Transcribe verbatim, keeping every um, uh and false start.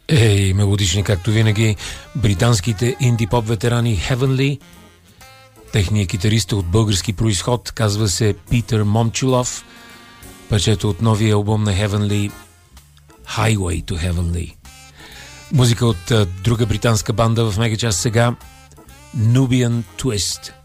Ей, мелодични, както винаги, британските инди-поп ветерани Heavenly. Техният китарист е от български произход, казва се Питър Момчилов. Парчето от новия албум на Heavenly, Highway to Heavenly. Музика от а, друга британска банда в мегачас сега, Nubian Twist.